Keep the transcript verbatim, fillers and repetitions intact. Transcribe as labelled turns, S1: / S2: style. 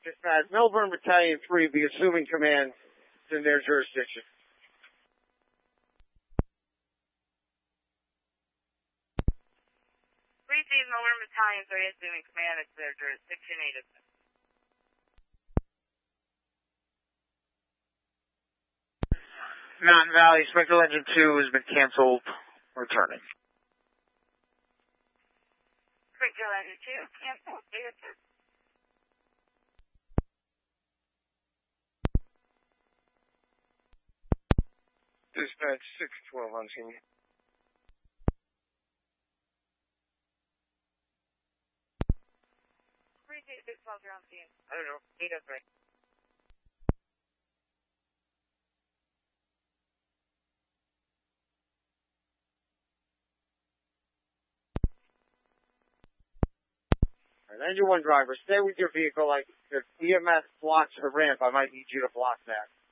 S1: Dispatch, Melbourne Battalion three be assuming command in their jurisdiction.
S2: three C Melbourne Battalion three assuming command is their jurisdiction, native.
S1: Mountain Valley, Spectral Engine two has been canceled. Returning.
S2: Spectral Engine two, canceled, native.
S1: Dispatch six twelve on scene.
S2: three C six twelve, you're on scene.
S1: I don't know.
S2: Native, right.
S1: ninety-one driver, stay with your vehicle. Like, if E M S blocks a ramp, I might need you to block that.